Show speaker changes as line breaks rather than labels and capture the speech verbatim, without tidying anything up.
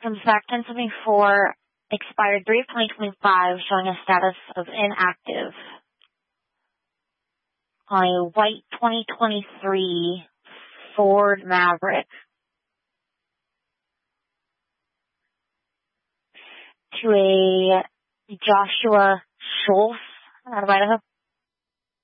Comes back ten seventy-four, expired three of twenty twenty-five, showing a status of inactive. On a white twenty twenty-three Ford Maverick. To a Joshua Schultz out of Idaho.